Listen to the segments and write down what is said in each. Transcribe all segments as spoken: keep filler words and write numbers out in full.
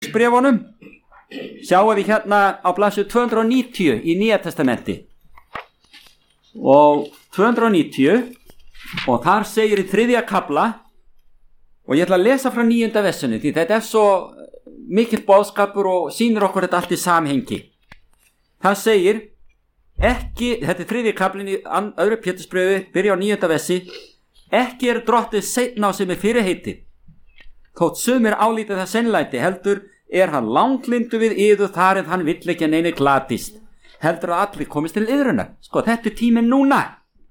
Pétursbréfunum sjáum við hérna á blaðsíðu tvö hundruð níutíu í Nýja testamenti og tvö hundruð níutíu og þar segir í þriðja kafla og ég ætla að lesa frá níunda versinu því þetta er svo mikill boðskapur og sýnir okkur þetta allt í samhengi. Það segir ekki, þetta er þriðji kaflinn í öðru Pétursbréfi, byrja á níunda versi, ekki er drottið seinna á sem er fyrirheitið, þótt sumir álítið það seinlæti, heldur er hann langlindu við yður þar en hann vill ekki að neinu glatist, heldur að allir komist til yðrunar. Sko, þetta er tíminn núna,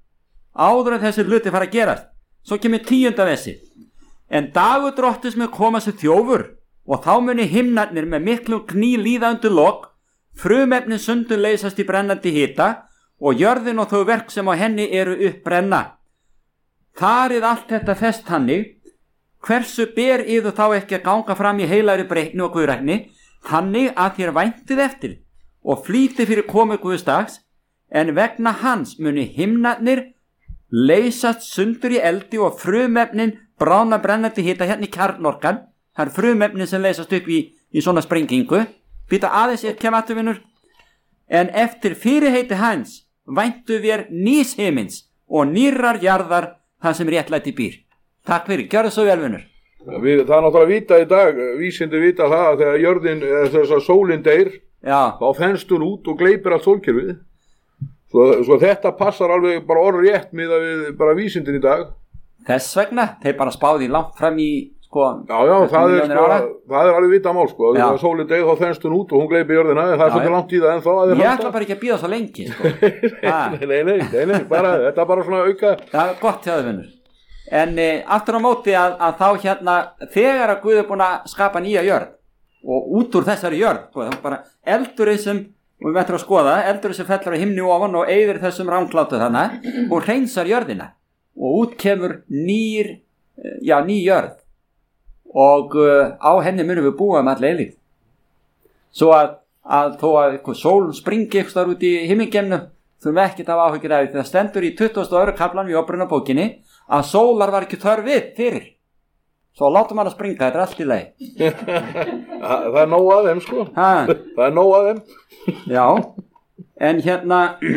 áður en þessi hluti fara að gerast. Svo kemur tíunda versi, en dagur drottis mun koma sem þjófur, og þá muni himnarnir með miklum kný líða undir lok, frumefnin sundur leysast í brennandi hita og jörðin og þau verk sem á henni eru uppbrenna. Þarið allt þetta fest þannig, hversu ber yður þá ekki að ganga fram í heilagri breytni og guðrækni, þannig að þér væntið eftir og flýti fyrir komu Guðsdags, en vegna hans muni himnarnir leysast sundur í eldi og frumefnin bráðna brennandi hita hérna í kjarnorkan. Það er frumefnin sem leysast upp í, í svona sprengingu. Býta aðeins ég kem aftur vinnur. En eftir fyrirheiti hans væntu við nýs himins og nýrrar jarðar þar sem réttlæti býr. Takk fyrir, gjörðu svo vel vinnur. Við, það er náttúrulega að vita í dag, vísindi vita það að þegar jörðin, þess að sólin deyr, já, þá þenst hún út og gleypir allt sólkerfið. Svo, svo þetta passar alveg bara orð rétt miðað við bara vísindin í dag. Þess vegna, þeir bara spáði langt fram í sko, já, já, það er, sko, það er alveg vita mál sko, þegar sólin deyr þá þenst hún út og hún gleypir jörðina, það er svolítið langt í það ennþá. Ég ætla halda. Bara ekki að bíða svo lengi sko. nei, nei, nei, nei, nei, bara, þetta er bara svona auka. Það er gott hjá þau vinnur. En e, aftur á móti að, að þá hérna þegar að Guð er búin að skapa nýja jörð og út úr þessari jörð, sko, bara eldurinn sem, og við ætlum að skoða, eldurinn sem fellur á himni ofan og eyðir þessum ránklátu þannig og hreinsar jörðina og út kemur nýr, já, ný jörð og uh, á henni munum við búa um alla eilífð. Svo að, að þó að eitthvað sólun springi eitthvað út í himmingemnu, þurfum við ekkert að hafa áhyggjur af því. Það stendur í tuttugasta og öðrum kaflanum í Opinberunarbókinni að sólar var ekki þörf við fyrir. Svo látum hann að springa, þetta er allt í lagi. Það er nóg að þeim sko. Ha. Það er nóg að þeim. Já, en hérna,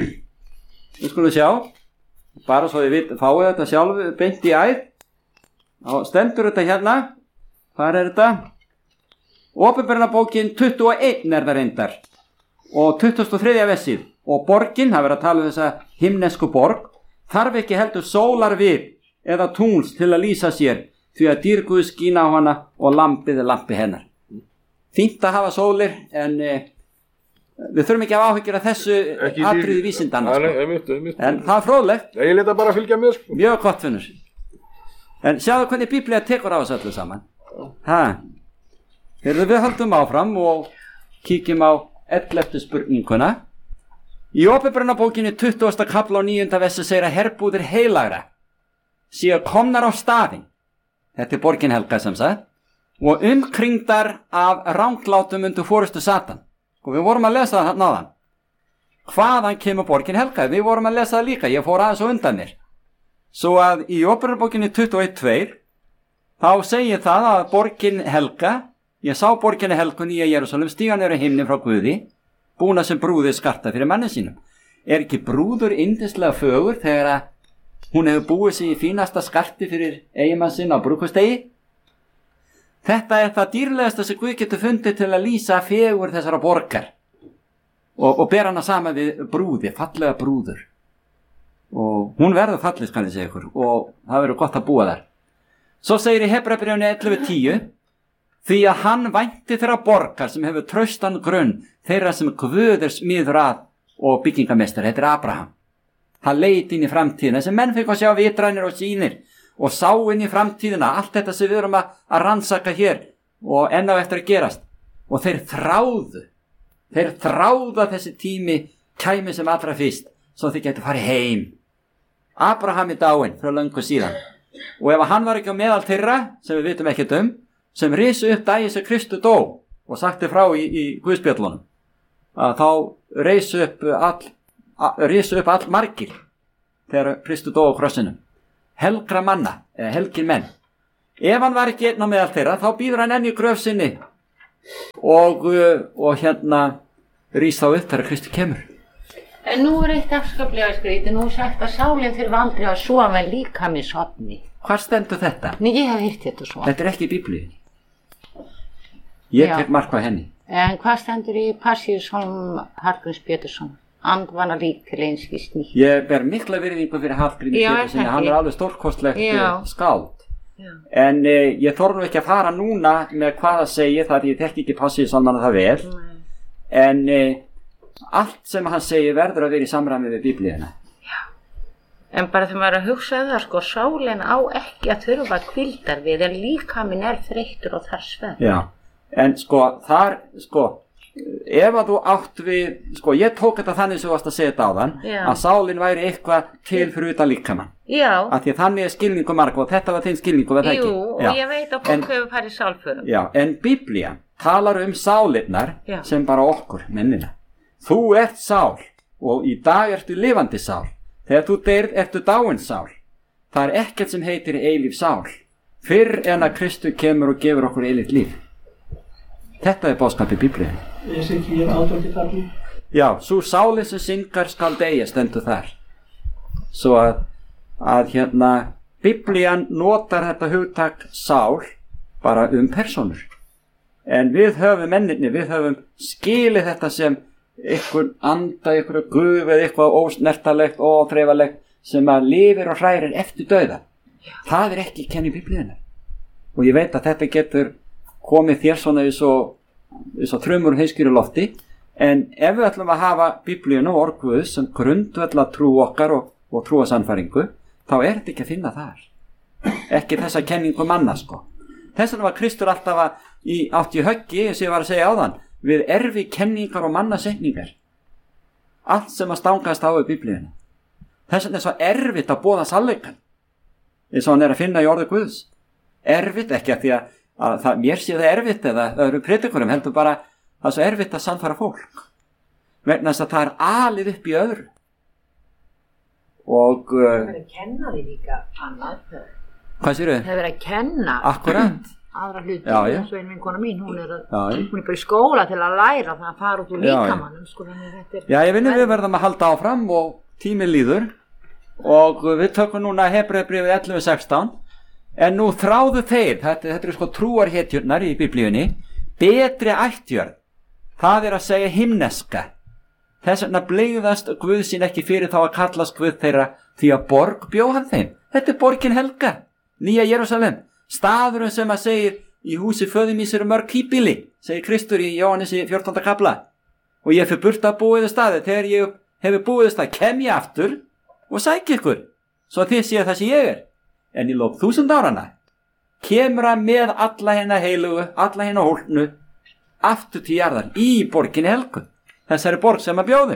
við skulum sjá, bara svo þið vit, fáið þetta sjálf beint í æð. Þá stendur þetta hérna, hvað er þetta? Opinberunarbókin tuttugu og eitt er það reyndar og tuttugasta og þriðja versið. Og borgin, það verður að tala um þessa himnesku borg, þarf ekki heldur sólar við eða tungls til að lýsa sér því að dýr Guðs skína á hana og lampið er lampi hennar. Fínt að hafa sólir en e, við þurfum ekki að áhyggjur að þessu atriði vísindanna sko. Nei, mitt, mitt. En það er fróðlegt. Ég leta bara fylgja með sko. Mjög gott finnur. En sjáðu hvernig Biblía tekur á þessu öllu saman. Ha. Þegar við höldum áfram og kíkjum á elleftu spurninguna. Í Opinberunarbókinni tuttugasta kafla og níunda versi segir að herbúðir heilagra séu komnar á staðinn. Þetta er borgin helga sem sagt. Og umkringdar af ránglátum undir forystu Satan. Og við vorum að lesa það náðan. Hvaðan kemur borgin helga? Við vorum að lesa það líka. Ég fór aðeins á undan mér. Svo að í Opinberunarbókinni tuttugu og eitt tvö þá segir það að borgin helga, ég sá borginni helgu nýja Jerúsalem stíga niður í himni frá Guði, búna sem brúðið skarta fyrir manni sínum. Er ekki brúður yndislega fögur þegar að hún hefur búið sig í fínasta skarti fyrir eiginmann sinn á brúðkaupsdegi? Þetta er það dýrlegasta sem Guð getur fundið til að lýsa fegur þessara borgar og, og ber hana saman við brúði, fallega brúður. Og hún verður fallið, skal ég segja ykkur, og það verður gott að búa þar. Svo segir í Hebrabréfinu ellefu tíu, því að hann vænti þeirra borgar sem hefur traustan grunn, þeirra sem Guð er smiður að og byggingamestari, þetta er Abraham. Hann leit inn í framtíðina, sem menn fikk að sjá vitrænir og sýnir og sá inn í framtíðina, allt þetta sem við erum að, að rannsaka hér og enn á eftir að gerast. Og þeir þráðu, þeir þráðu að þessi tími kæmi sem allra fyrst, svo þeir getur farið heim. Abraham er dáinn frá löngu síðan. Og ef hann var ekki á meðal þeirra, sem við vitum ekkert um, sem risu upp daginn sem Kristu dó og sagti frá í, í Guðspjöllunum, að þá risu upp all, risu upp all margir þegar Kristu dó á krossinum. Helgra manna, eða helgir menn. Ef hann var ekki einn á meðal þeirra, þá býður hann enn í gröf sinni og, uh, og hérna rís þá upp þegar Kristur kemur. En nú er eitt afskaplega skrítið, nú er sagt að sálinn þurfi aldrei að sofa en líkami sofni. Hvar stendur þetta? Nei, ég hef heyrt þetta svo. Þetta er ekki í Biblíunni. Ég Já. tek mark á henni. En hvað stendur í Passíusálm Hallgríms Pétursson? Andvana lík til einskis nýtt. Ég ber mikla virðingu fyrir Hallgrími Já, Péturssyni, er það hann ekki? er alveg stórkostlegt Já. eh, skáld. Já. En eh, ég þorf nú ekki að fara núna með hvað það segir, þar ég þekki ekki Passíusálmana það vel. Nei. En eh, allt sem hann segir verður að vera í samræmi við Biblíuna. En bara þegar maður er að hugsa um það, sko, sálinn á ekki að þurfa hvíldar við, en líkaminn er þreyttur og þar svefn. Já, en sko, þar, sko, ef að þú átt við, sko, ég tók þetta þannig sem þú varst að segja þetta áðan, Já. að sálinn væri eitthvað til fyrir utan líkamann. Já, Af því að þannig er skilningu marga og þetta var þeim skilningu, var það jú, ekki? og Já. ég veit að En- fólk hefur farið sálförum. Já, en Biblían talar um sálinnar Já. sem bara okkur, mennina. Þú ert sál og í dag ertu lifandi sál. Þegar þú deyrð ertu dáin sál. Það er ekkert sem heitir eilíf sál. Fyrr en að Kristur kemur og gefur okkur eilíft líf. Þetta er boðskapið Biblíunni. Esekiel átjánda kafli. Já, svo sálinn sem syngar skal deyja stendur þar. Svo að, að hérna Biblían notar þetta hugtak sál bara um persónur. En við höfum menninni, við höfum skilið þetta sem einhver anda, einhver guð eða eitthvað ósnertalegt og óþreifalegt sem að lifir og hrærir eftir dauða. Það er ekki kenni Biblíunnar. Og ég veit að þetta getur komið þér svona í svo, í svo þrumur og heiskýru lofti, en ef við ætlum að hafa Biblíuna og orð Guðs sem grundvalla trú okkar og, og trúa sannfæringu, þá er þetta ekki að finna þar. Ekki þessa kenningu manna, sko. Þess vegna var Kristur alltaf að í átt í höggi, eins og ég var að segja áðan, við erfi kenningar og mannasetningar. Allt sem að stangast á við Biblíuna. Þess vegna er svo erfitt að boða sannleikann, eins og hann er að finna í orði Guðs. Erfitt, ekki að því að, að það, mér sé það erfitt eða öðrum predikurum, heldur bara það er svo erfitt að sannfæra fólk. Vegna þess að það er alið upp í öðru. Og Það uh, verður að kenna því líka annað. hvað séru? Það verður að kenna Akkurat. aðra hluti. Já, já. Svo einn vinkona mín, hún er, að, Já, já. hún er bara í skóla til að læra það að fara út úr Já, já. líkamannum. Sko, þannig að þetta er... Já, ég vinni við verðum að halda áfram og tíminn líður og við tökum núna Hebreubréfið ellefu sextán, en nú þráðu þeir, þetta, þetta eru sko trúarhetjurnar í Biblíunni, betri ættjörn, það er að segja himneska. Þess vegna blygðast Guð sín ekki fyrir þá að kallast Guð þeirra því að borg bjó hann þeim. Þetta er borgin helga, Nýja Jerúsalem, staðurinn sem að segir í húsi föður míns eru mörg híbýli, segir Kristur í Jóhannesi fjórtánda kafla. Og ég fyrir burt að búiðu staði, þegar ég hefur búiðu stað, kem ég aftur og sæki ykkur, svo þið séu það sem ég er. En í lok þúsund árana kemur hann með alla hérna heilugu, alla hérna hólnu, aftur til jarðar í borginni helgu, þessari borg sem að bjóðum.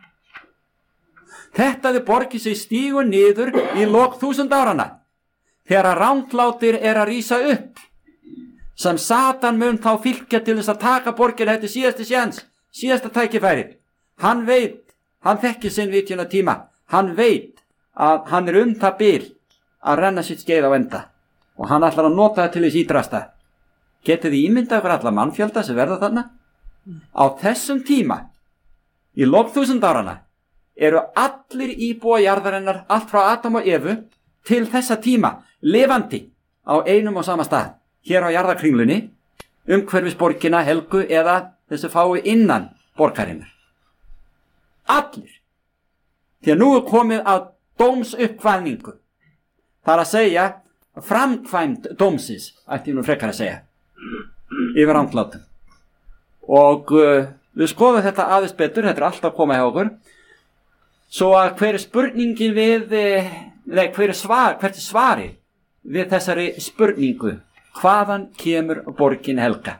Þetta er borgin sem stígur niður í lok þúsund árana, þegar að ranglátir er að rísa upp, sem Satan mun þá fylgja til þess að taka borgina, þetta er síðasti sjans, síðasta tækifæri. Hann veit, hann þekkir sinn vitjuna tíma, hann veit að hann er um það bil að renna sitt skeið á enda og hann ætlar að nota það til þess ídrasta. Getið þið ímyndað ykkur alla mannfjölda sem verða þarna? Á þessum tíma, í lok þúsund árana, eru allir íbúa jarðarinnar, allt frá Adam og Evu, til þessa tíma, lifandi á einum og sama stað, hér á jarðakringlunni, umhverfis borgina, helgu eða þessu fái innan borgarinnar. Allir. Því að nú er komið að dómsuppkvæðningu. Það er að segja framkvæmd dómsins, ætti ég nú frekar að segja, yfir ranglátum. Og uh, við skoðum þetta aðeins betur, þetta er alltaf að koma hjá okkur, svo að hver er spurningin við, nei, hver er svar, hvert er svari við þessari spurningu, hvaðan kemur borgin helga?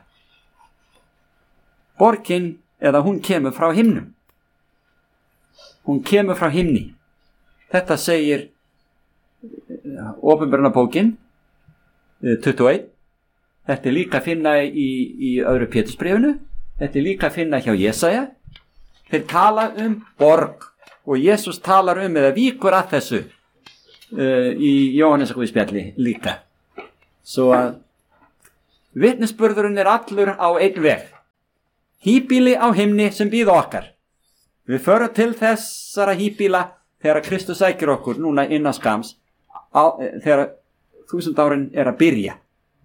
Borgin, eða hún kemur frá himnum. Hún kemur frá himni. Þetta segir Opinberunarbókin tuttugu og eitt. Þetta er líka að finna í, í öðru Pétursbréfinu. Þetta er líka að finna hjá Jesaja. Þeir tala um borg og Jesús talar um eða víkur að þessu uh, í Jóhannesarguðspjalli líka. Svo að Vitnisburðurinn er allur á einn veg. Híbýli á himni sem bíða okkar. Við förum til þessara híbýla þegar Kristus sækir okkur núna innan skams, á, þegar þúsund árin er að byrja.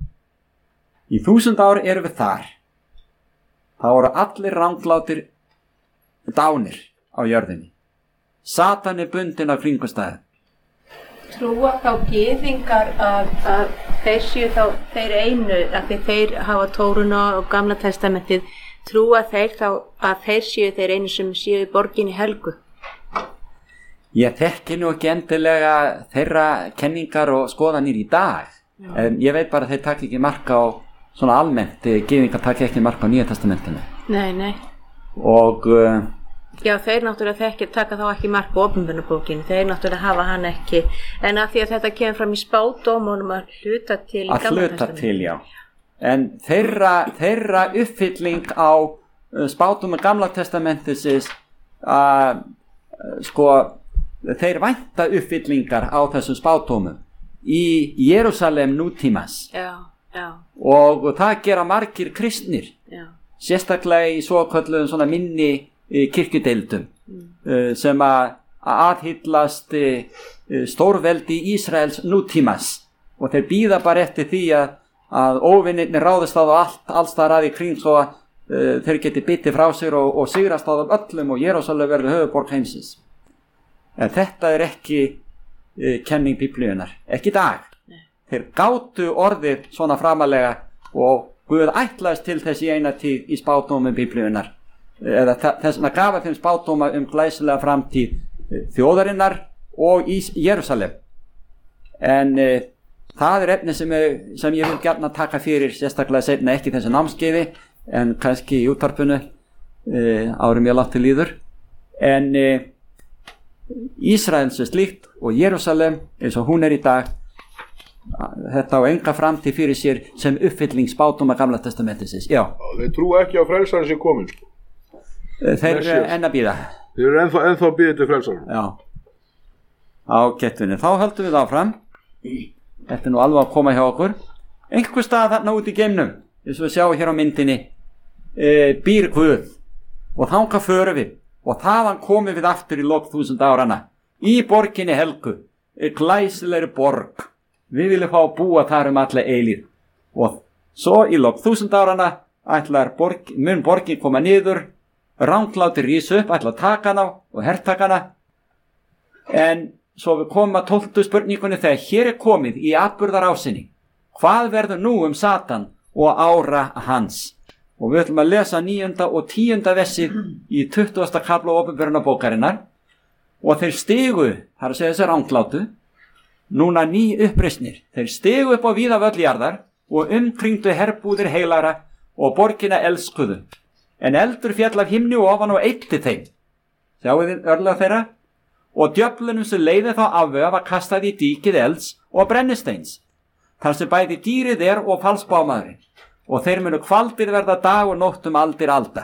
Í þúsund ár erum við þar. Það voru allir ranglátir dánir á jörðinni. Satan er bundinn af kringumstæðum. Trúa þá gyðingar að, að þeir séu þá þeir einu, að þeir hafa Tóruna og Gamla testamentið, trúa þeir þá að þeir séu þeir einu sem séu í borginni helgu? Ég þekki nú ekki endilega þeirra kenningar og skoðanir í dag. Já. En ég veit bara að þeir taka ekki mark á svona almennt, gyðingar taka ekki mark á Nýja testamentinu. Nei, nei. Og uh, já, þeir náttúrulega þekkir taka þá ekki mark á Opinberunarbókinni, þeir náttúrulega hafa hann ekki, en að því að þetta kemur fram í spádómunum að hluta til í Gamla testamentinu. Að hluta til, já. En þeirra, þeirra uppfylling á uh, spádómum Gamla testamentisins að uh, sko þeir vænta uppfyllingar á þessum spádómum í Jerúsalem nútímans. Já, já. Og það gera margir kristnir, já. Sérstaklega í svokölluðum svona minni e, kirkjudeildum mm. e, sem að aðhyllast e, stórveldi Ísraels nútímans, og þeir bíða bara eftir því að, að óvinnirnir ráðist á allt, alls þar að í kring svo að e, þeir geti bitið frá sér og, og sigrast á þeim öllum og Jerúsalem verður höfuðborg heimsins. En þetta er ekki uh, kenning Biblíunnar, ekki í dag. Nei. Þeir gátu orðið svona framalega og Guð ætlaðist til þess í eina tíð í spádómum Biblíunnar. Eða þess að gafa þeim spádóma um glæsilega framtíð uh, þjóðarinnar og í Jerúsalem. En uh, það er efni sem, sem ég vil gjarna taka fyrir, sérstaklega seinna ekki þessi námskeiði, en kannski í útvarpinu uh, árum ég látti líður. En uh, Ísraels er slíkt og Jerúsalem eins og hún er í dag, þetta á enga framtíð fyrir sér sem uppfylling spádóma Gamla testamentisins. Já. Já, þeir trúa ekki á frelsarinn sem komin. Þeir eru enn að bíða. Þeir eru ennþá, ennþá bíða til frelsarinn. Já. Á gettunni. Þá höldum við áfram. Þetta er nú alveg að koma hjá okkur. Einhver stað þarna út í geimnum, eins og við sjáum hér á myndinni, e, býr Guð, og þangað förum við. Og þaðan komum við aftur í lok þúsund árana, í borginni helgu, glæsilegri borg. Við viljum fá að búa þar um alla eilíð. Og svo í lok þúsund árana ætlar borg, mun borgin koma niður, ranglátir rísa upp, ætlar að taka hana og hertaka hana. En svo við komum að tólftu spurningunni þegar hér er komið í atburðarásinni. Hvað verður nú um Satan og ára hans? Og við ætlum að lesa níunda og tíunda versið í tuttugasta kafla Opinberunarbókarinnar. Og þeir stigu, það er að segja þessi ranglátu, núna ný uppreisnir. Þeir stigu upp á víða völl jarðar og umkringdu herbúðir heilara og borgina elskuðu. En eldur féll af himni og ofan og eitti þeim. Sjáu þið örlög þeirra? Og djöflunum sem leiði þá afvega var kastað í dýkið elds og brennisteins, þar sem bæði dýrið er og falsbámaðurinn. Og þeir munu kvaldir verða dag og nótt um aldir alda.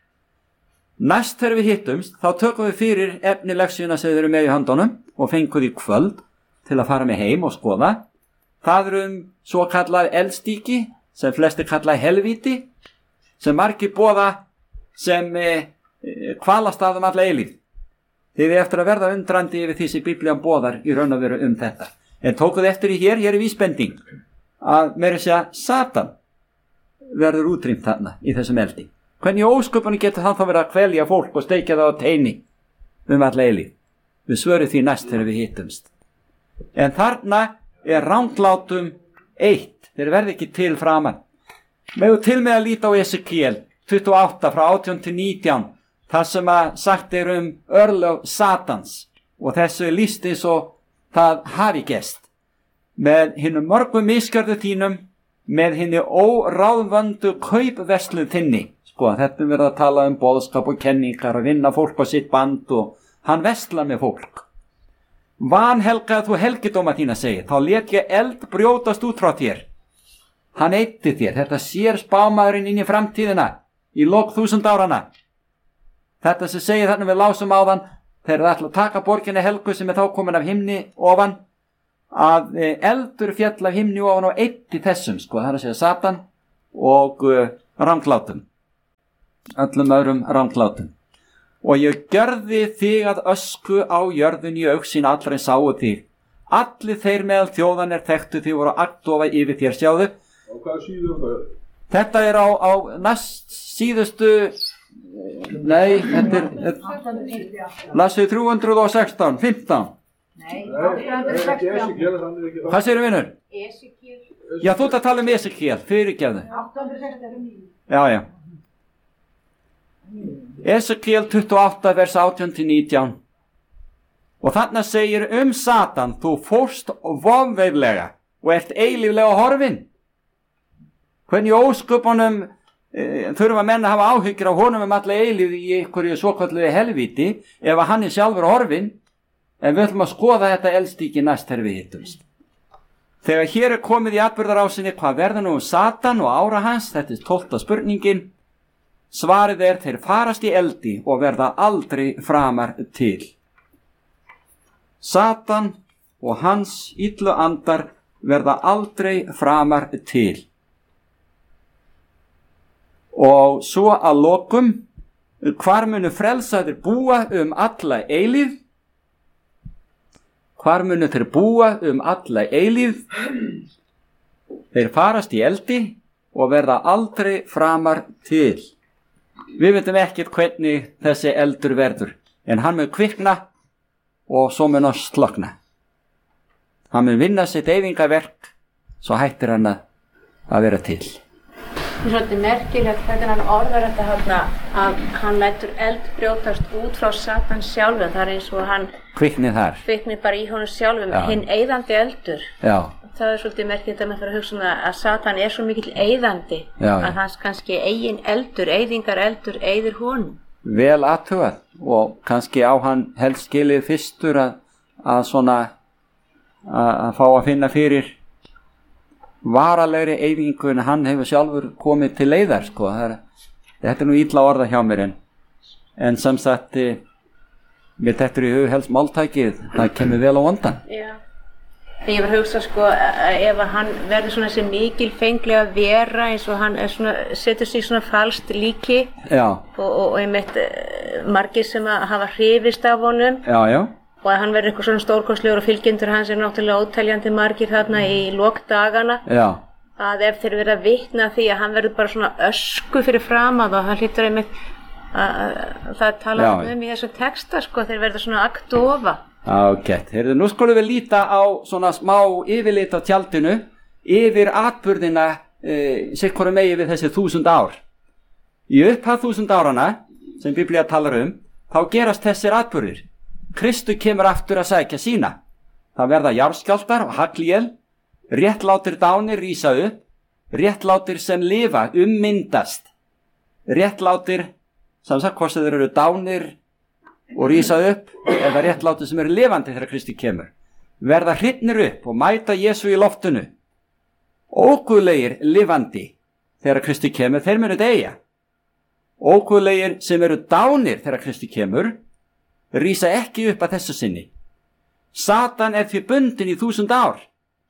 Næst þegar við hittumst, þá tökum við fyrir efni leksíuna sem við erum með í höndunum og fengum því kvöld til að fara með heim og skoða. Það eru um svo kallað eldstíki, sem flestir kallað helvíti, sem margir boða sem e, e, kvalastað um alla eilíð. Þið er eftir að verða undrandi yfir því sem Biblían boðar í raun og veru um þetta. En tókuð eftir í hér, hér er vísbending, að meira segja Satan verður útrýmt þarna í þessum eldi. Hvernig ósköpunni getur hann þá verið að kvelja fólk og steikja það á teini um alla eilíð? Við svörum því næst þegar við hittumst. En þarna er ranglátum eitt, þeir verði ekki til framan. Megu til með að líta á Esekiel tuttugu og átta frá átján til nítján, þar sem að sagt er um örlög Satans, og þessu er lýst eins og það hafi gest. Með hinnum mörgum misgjörðu þínum, með hinni óráðvöndu kaupverslu þinni. Sko, þetta er verið að tala um boðskap og kenningar og vinna fólk á sitt band, og hann verslar með fólk. Vanhelgaði þú helgidóma þína, segir, þá let ég eld brjótast út frá þér. Hann eitti þér, þetta sér spámaðurinn inn í framtíðina, í lok þúsund árana. Þetta sem segir þarna við lásum áðan, þeir eru ætla að taka borginni helgu sem er þá komin af himni ofan, að eldur fjall af himni ofan og eitt í þessum, sko, það er að segja Satan, og uh, ranglátum, öllum öðrum ranglátum. Og ég gjörði þig að ösku á jörðun í augsín allra en sáu þig. Allir þeir meðal þjóðanir þekktu þig voru agndofa yfir þér, sjáðu. Á hvaða síðu er það? Þetta er á, á næst síðustu, nei, þetta er, lasið þrjú hundruð og sextán, fimmtán. Nei, Hvað segirðu, vinur? Esekiel. Já, þú ert að tala um Esekiel, fyrirgefðu. átta hundruð sextíu og níu. Já, já. Esekiel tuttugu og átta, vers átján til nítján. Og þarna segir um Satan, þú fórst vofveiflega og ert eilíflega horfin. Hvernig ósköpunum e, þurfa menn að hafa áhyggjur á honum um alla eilíf í einhverju svokalluðu helvíti ef að hann er sjálfur horfin, en við ætlum að skoða þetta eldstíki næst þegar við hittumst. Þegar hér er komið í atburðarásinni hvað verður nú um Satan og ára hans, þetta er tólfta spurningin, svarið er þeir farast í eldi og verða aldrei framar til. Satan og hans illu andar verða aldrei framar til. Og svo að lokum, hvar munu frelsaðir búa um alla eilíf? Hvar munu þeir búa um alla eilíf? Þeir farast í eldi og verða aldrei framar til. Við veitum ekkert hvernig þessi eldur verður, en hann mun kvikna og svo mun hann slökna. Hann mun vinna sitt eyðingaverk, svo hættir hann að vera til. Það er svolítið merkilegt hvernig hann orðar þetta hérna að hann lætur eld brjótast út frá Satan sjálfum. Það er eins og hann Kviknið þar. kviknir bara í honum sjálfum, Já. hinn eyðandi eldur. Já, Það er svolítið merkilegt að maður fyrir að hugsa um það að Satan er svo mikill eyðandi Já, já. að hans kannski eigin eldur, eyðingar eldur, eyðir honum. vel athugað og kannski á hann helst skilið fyrstur að, að svona að, að fá að finna fyrir varalegri eyðingu en hann hefur sjálfur komið til leiðar, sko. Það er, þetta er nú illa orða hjá mér en, en sem sagt mér þetta er í hug helst máltækið, það kemur vel á vondan. Já. Ég var að hugsa sko að ef að hann verður svona þessi mikil fenglega vera eins og hann er svona, setur sig svona falskt líki Já, og, og, og einmitt eh, margir sem að hafa hrifist af honum já, já, og að hann verður eitthvað svona stórkostlegur og fylgjendur hans er náttúrulega óteljandi margir þarna í lokdagana já, að ef þeir verða vitna því að hann verður bara svona ösku fyrir framað og hann hlýtur einmitt að, að það tala Já. um í þessu texta sko, þeir verða svona aktofa. ágætt. Heyrðu, nú skulum við líta á svona smá yfirlit á tjaldinu yfir atburðina e, sikkoru megi við þessi þúsund ár. Í upphaf þúsund árana sem Biblía talar um, þá gerast þessir atburðir. Kristu kemur aftur að sækja sína. Það verða jarðskjálftar og haglél, réttlátir dánir rísa upp, réttlátir sem lifa ummyndast, réttlátir sem sagt hvort þeir eru dánir og rísa upp eða réttlátir sem eru lifandi þegar Kristi kemur, verða hrifnir upp og mæta Jesú í loftinu. Óguðlegir lifandi þegar Kristi kemur, þeir munu deyja. Óguðlegir sem eru dánir þegar Kristi kemur rísa ekki upp að þessu sinni. Satan er því bundin í þúsund ár,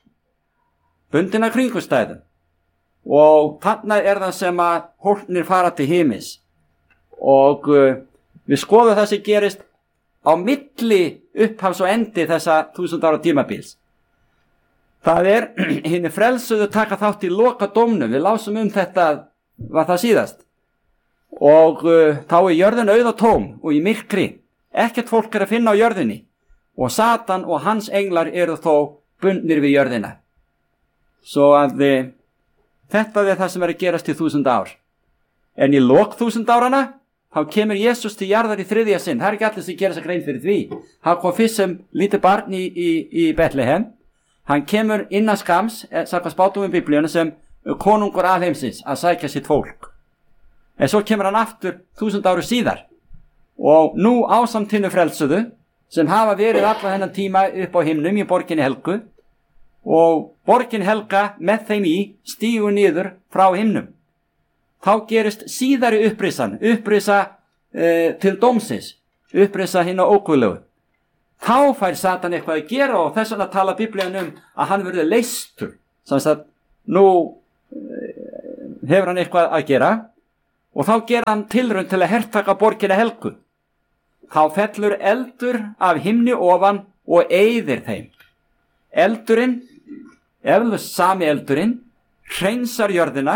bundin að kringumstæðum, og þarna er það sem að hólpnir fara til himins. Og uh, við skoðum það sem gerist á milli upphafs og endi þessa þúsund ára tímabils. Það er hinni frelsuðu taka þátt í loka dómnum. Við lásum um þetta, var það síðast. Og uh, þá er jörðin auð og tóm og í myrkri. Ekkert fólk er að finna á jörðinni. Og Satan og hans englar eru þó bundnir við jörðina. Svo að uh, þetta er það sem er að gerast í þúsund ár. En í lok þúsund árana þá kemur Jesús til jarðar í þriðja sinn. Það er ekki allir sem gera sig grein fyrir því. Hann kom fyrst sem lítið barn í, í, í Betlehem. Hann kemur innan skams, samkvæmt spátum um Biblíuna, sem konungur alheimsins að sækja sitt fólk. En svo kemur hann aftur þúsund áru síðar. Og nú ásamt hinnu frelsuðu, sem hafa verið alla þennan tíma upp á himnum í borginni Helgu, og borgin Helga með þeim í stígu niður frá himnum. Þá gerist síðari upprisan, upprisa e, til dómsins, upprisa hinn á óguðlegu. Þá fær Satan eitthvað að gera og þess vegna tala Biblían um að hann verður leystur. Þannig að nú e, hefur hann eitthvað að gera og þá gera hann tilraun til að hertaka borgina Helgu. Þá fellur eldur af himni ofan og eyðir þeim. Eldurinn, eflaust sami eldurinn, hreinsar jörðina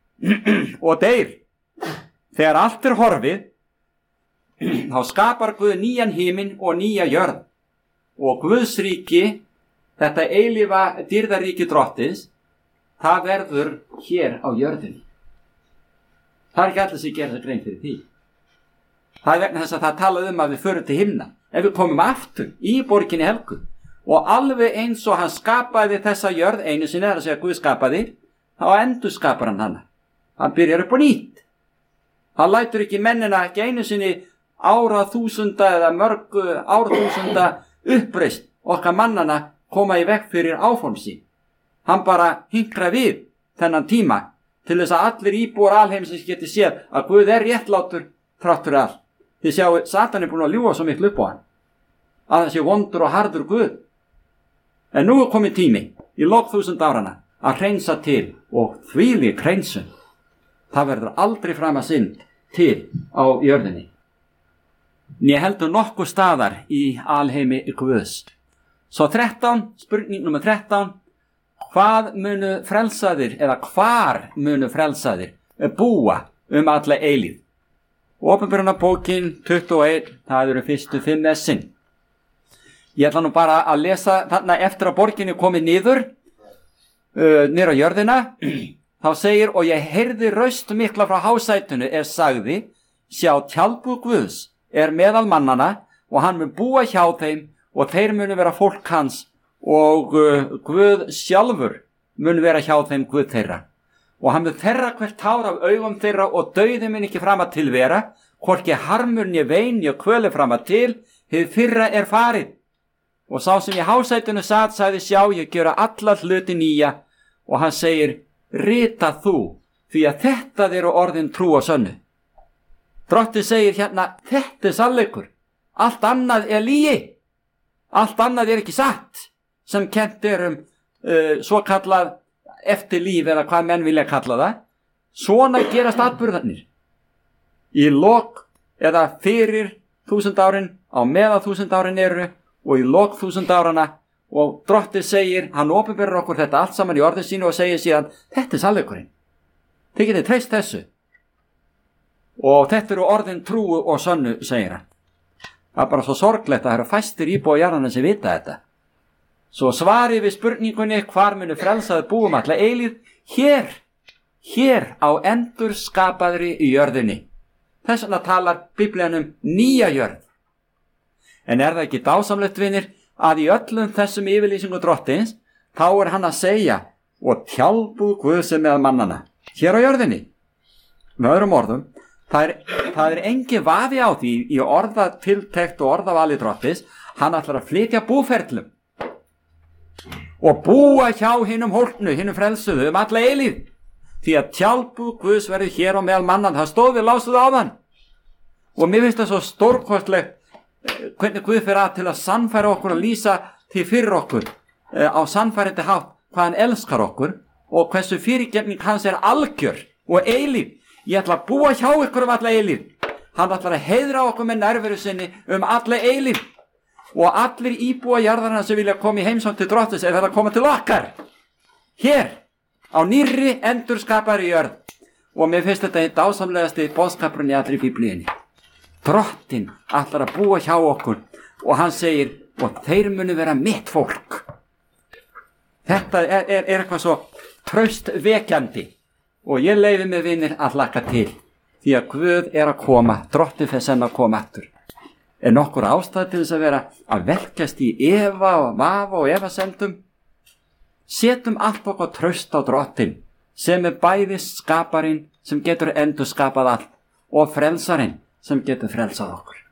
og deyr. Þegar allt er horfið, þá skapar Guð nýjan himinn og nýja jörð og Guðs ríki, þetta eilífa dýrðaríki Drottins, það verður hér á jörðinni. Það er ekki allir sem gera það grein fyrir því. Það er vegna þess að það talaði um að við förum til himna. Ef við komum aftur í borginni Helgu og alveg eins og hann skapaði þessa jörð einu sinni, það er að segja Guð skapaði, þá endur skapar hann hana. Hann byrjar upp á nýtt. Hann lætur ekki mennina ekki einu sinni ára þúsunda eða mörgu ára þúsunda uppreist okkar mannana koma í veg fyrir áform sín. Hann bara hinkra við þennan tíma til þess að allir íbúar alheimsins geti séð að Guð er réttlátur þrátt fyrir allt. Þið sjáu, Satan er búin að ljúga svo miklu upp á hann að það sé vondur og harður Guð. En nú er komið tími í lok þúsund árana að hreinsa til og þvílík hreinsun. Það verður aldrei fram að synd til á jörðinni. Né heldur nokkuð staðar í alheimi Guðs. Svo þrettán, spurning nummer þrettán, hvað munu frelsaðir eða hvar munu frelsaðir búa um alla eilíð? Opinberunarbókin tuttugu og eitt, það eru fyrstu fimm essin. Ég ætla nú bara að lesa þarna eftir að borginni komið niður, uh, niður á jörðina. Þá segir, og ég heyrði raust mikla frá hásætunu er sagði, sjá tjaldbúð Guðs er meðal mannana og hann mun búa hjá þeim og þeir munu vera fólk hans og uh, Guð sjálfur mun vera hjá þeim Guð þeirra. Og hann mun þerra hvert tár af augum þeirra og dauði mun ekki fram að til vera, hvorki harmur né vein né kvöli fram að til, hið fyrra er farið. Og sá sem í hásætunu sat sagði, sjá, ég gera alla hluti nýja, og hann segir, rita þú, því að þetta eru orðin trú og sönnu. Drottinn segir hérna, þetta er sannleikur, allt annað er lygi, allt annað er ekki satt, sem kennt er um uh, svo kallað eftir líf eða hvað menn vilja kalla það. Svona gerast atburðarnir í lok eða fyrir þúsund árin, á meðan þúsund árin eru og í lok þúsund árana, og Drottinn segir, hann opinberar okkur þetta allt saman í orðin sínu og segir síðan, þetta er sannleikurinn, þið getið treyst þessu og þetta eru orðin trúu og sönnu, segir hann. Það er bara svo sorglegt að það eru fæstir íbúa jarðanna sem vita þetta. Svo svarið við spurningunni, hvar munu frelsaði búum alla eilíð, hér, hér á endur skapaðri í jörðinni. Þess vegna talar Biblían um nýja jörð. En er það ekki dásamlegt, vinir, að í öllum þessum yfirlýsingu Drottins, þá er hann að segja, og tjaldbúð Guð sem með mannana, hér á jörðinni. Með öðrum orðum, það er, það er engi vafi á því í orðatiltekt og orðavali Drottins, hann ætlar að flytja búferlum og búa hjá hinum hólpnu, hinum frelsuðu um alla eilíð, því að tjaldbúð Guðs verður hér og meðal mannan. Það stóð við lásuðu áðan og mér finnst það svo stórkostlegt hvernig Guð fer að til að sannfæra okkur og lýsa því fyrir okkur á sannfærandi hátt hvað hann elskar okkur og hversu fyrirgefning hans er algjör og eilíð. Ég ætla að búa hjá ykkur um alla eilíð. Hann ætlar að heiðra okkur með nærveru sinni um alla eilíð. Og allir íbúa jarðarna sem vilja koma í heimsókn til Drottins er þetta að koma til okkar hér á nýrri endurskapaðri jörð. Og mér finnst þetta einn dásamlegasti boðskapurinn í allri Biblíunni. Drottinn ætlar að búa hjá okkur og hann segir, og þeir munu vera mitt fólk. Þetta er, er, er eitthvað svo traustvekjandi og ég leyfi mig, vinir, að hlakka til því að Guð er að koma, Drottinn fer senn að koma aftur. Er nokkur ástæð til þess að vera að velkjast í efa og vafa og efasendum? Setum allt okkar traust á Drottinn sem er bæði skaparinn sem getur endur skapað allt og frelsarinn sem getur frelsað okkur.